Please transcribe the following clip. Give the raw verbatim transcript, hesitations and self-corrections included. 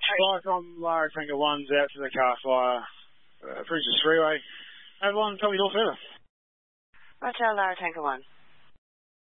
Like I'm Lara Tanker one's out to the car fire, uh, Princess Freeway. Avalon, copy North River. Roger, Lara Tanker one.